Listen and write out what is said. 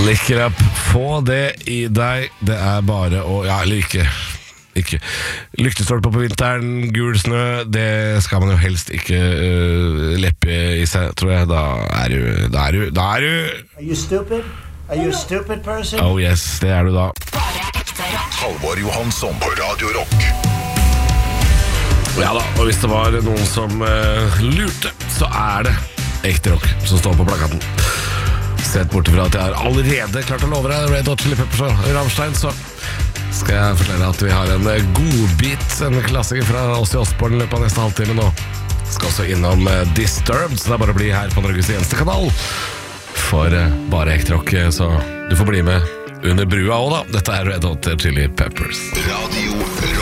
Lick it up, få det i deg. Det bare å, ja, eller ikke lyktestolpe på vinteren, gul snø, det skal man jo helst ikke leppe i seg, tror jeg. Da er du Are you stupid? Are you a stupid person? Oh yes, det er du da. Bare ekte rock. Halvor Johansson på Radio Rock. Ja da, og hvis det var noen som lurte, så er det ekte rock som står på plakaten. Sett bort fra at jeg har allerede klart å love deg Red Hot Chili Peppers og Rammstein, så skal jeg fortelle at vi har en godbit, en klassiker fra Ozzy Osbourne i løpet av neste halvtime nå. Skal også innom Disturbed, så det er bare å bli her på Norges eneste kanal for bare ekte rock, så du får bli med under brua også da. Dette er Red Hot Chili Peppers. Radio Rock.